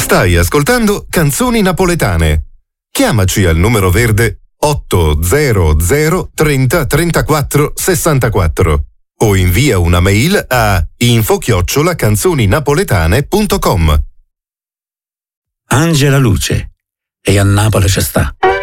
Stai ascoltando Canzoni Napoletane. Chiamaci al numero verde 800 30 34 64 o invia una mail a info@canzoninapoletane.com. Angela Luce, e a Napoli ci sta.